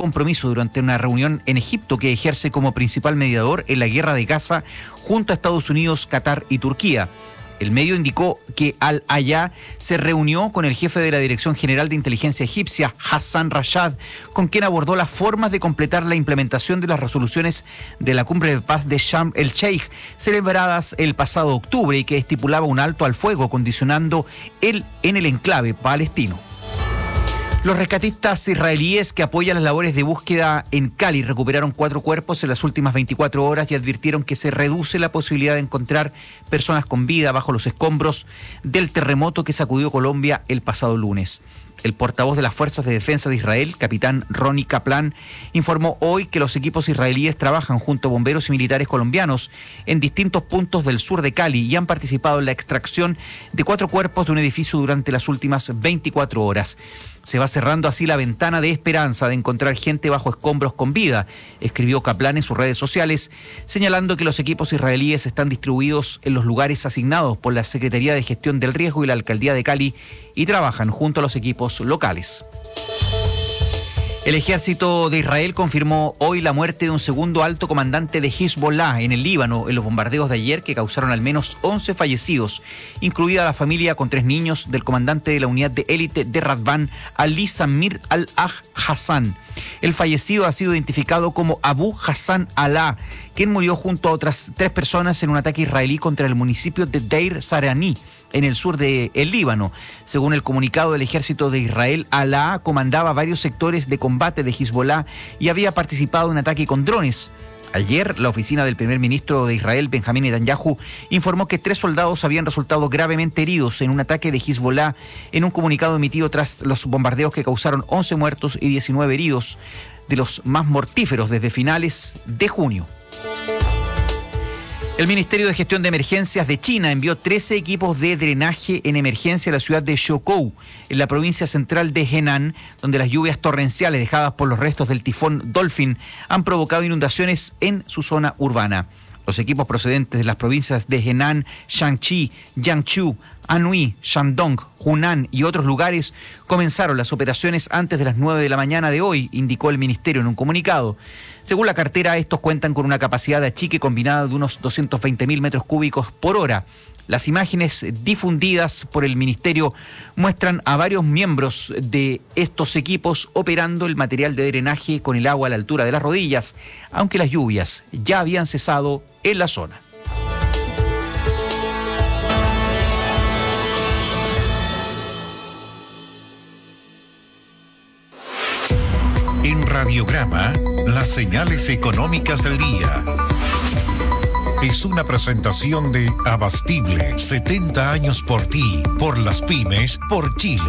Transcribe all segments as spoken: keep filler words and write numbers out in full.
compromiso durante una reunión en Egipto, que ejerce como principal mediador en la guerra de Gaza junto a Estados Unidos, Qatar y Turquía. El medio indicó que Al-Aya se reunió con el jefe de la Dirección General de Inteligencia egipcia, Hassan Rashad, con quien abordó las formas de completar la implementación de las resoluciones de la cumbre de paz de Sharm el-Sheikh, celebradas el pasado octubre, y que estipulaba un alto al fuego condicionando el en el enclave palestino. Los rescatistas israelíes que apoyan las labores de búsqueda en Cali recuperaron cuatro cuerpos en las últimas veinticuatro horas y advirtieron que se reduce la posibilidad de encontrar personas con vida bajo los escombros del terremoto que sacudió Colombia el pasado lunes. El portavoz de las Fuerzas de Defensa de Israel, capitán Ronnie Kaplan, informó hoy que los equipos israelíes trabajan junto a bomberos y militares colombianos en distintos puntos del sur de Cali y han participado en la extracción de cuatro cuerpos de un edificio durante las últimas veinticuatro horas. Se va cerrando así la ventana de esperanza de encontrar gente bajo escombros con vida, escribió Kaplan en sus redes sociales, señalando que los equipos israelíes están distribuidos en los lugares asignados por la Secretaría de Gestión del Riesgo y la Alcaldía de Cali y trabajan junto a los equipos locales. El ejército de Israel confirmó hoy la muerte de un segundo alto comandante de Hezbollah en el Líbano en los bombardeos de ayer que causaron al menos once fallecidos, incluida la familia con tres niños del comandante de la unidad de élite de Radvan, Ali Samir al-Aj Hassan. El fallecido ha sido identificado como Abu Hassan Alá, quien murió junto a otras tres personas en un ataque israelí contra el municipio de Deir Sarani, en el sur del Líbano. Según el comunicado del ejército de Israel, Alá comandaba varios sectores de combate de Hezbollah y había participado en un ataque con drones. Ayer, la oficina del primer ministro de Israel, Benjamín Netanyahu, informó que tres soldados habían resultado gravemente heridos en un ataque de Hezbollah en un comunicado emitido tras los bombardeos que causaron once muertos y diecinueve heridos, de los más mortíferos desde finales de junio. El Ministerio de Gestión de Emergencias de China envió trece equipos de drenaje en emergencia a la ciudad de Zhoukou, en la provincia central de Henan, donde las lluvias torrenciales dejadas por los restos del tifón Dolphin han provocado inundaciones en su zona urbana. Los equipos procedentes de las provincias de Henan, Shaanxi, Jiangsu, Anhui, Shandong, Hunan y otros lugares comenzaron las operaciones antes de las nueve de la mañana de hoy, indicó el ministerio en un comunicado. Según la cartera, estos cuentan con una capacidad de achique combinada de unos doscientos veinte mil metros cúbicos por hora. Las imágenes difundidas por el ministerio muestran a varios miembros de estos equipos operando el material de drenaje con el agua a la altura de las rodillas, aunque las lluvias ya habían cesado en la zona. En Radiograma, las señales económicas del día. Es una presentación de Abastible, setenta años por ti, por las pymes, por Chile.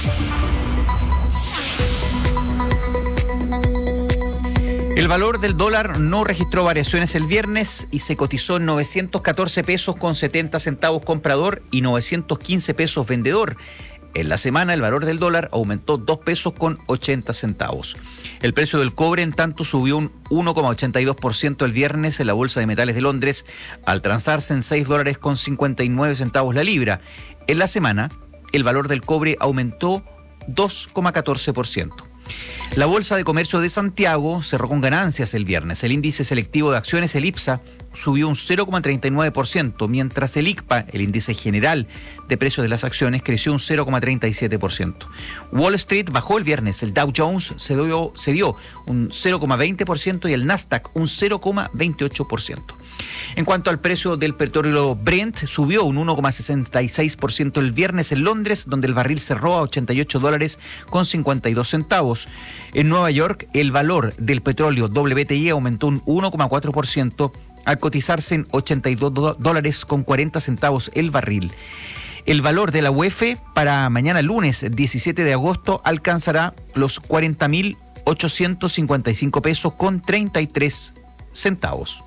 El valor del dólar no registró variaciones el viernes y se cotizó en novecientos catorce pesos con setenta centavos comprador y novecientos quince pesos vendedor. En la semana el valor del dólar aumentó dos pesos con ochenta centavos. El precio del cobre en tanto subió un uno coma ochenta y dos por ciento el viernes en la Bolsa de Metales de Londres al transarse en seis dólares con cincuenta y nueve centavos la libra. En la semana el valor del cobre aumentó dos coma catorce por ciento. La Bolsa de Comercio de Santiago cerró con ganancias el viernes. El índice selectivo de acciones, el IPSA, subió un cero coma treinta y nueve por ciento, mientras el I C P A, el índice general de precios de las acciones, creció un cero coma treinta y siete por ciento. Wall Street bajó el viernes, el Dow Jones se dio, se dio un cero coma veinte por ciento y el Nasdaq un cero coma veintiocho por ciento. En cuanto al precio del petróleo Brent, subió un uno coma sesenta y seis por ciento el viernes en Londres, donde el barril cerró a ochenta y ocho dólares con cincuenta y dos centavos. En Nueva York, el valor del petróleo W T I aumentó un uno coma cuatro por ciento al cotizarse en ochenta y dos dólares con cuarenta centavos el barril. El valor de la U E F para mañana lunes diecisiete de agosto alcanzará los cuarenta mil ochocientos cincuenta y cinco pesos con treinta y tres centavos.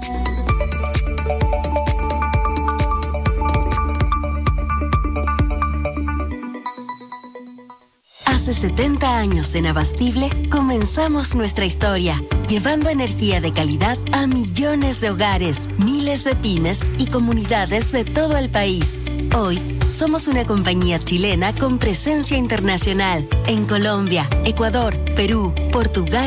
Hace setenta años en Abastible comenzamos nuestra historia, llevando energía de calidad a millones de hogares, miles de pymes y comunidades de todo el país. Hoy somos una compañía chilena con presencia internacional en Colombia, Ecuador, Perú, Portugal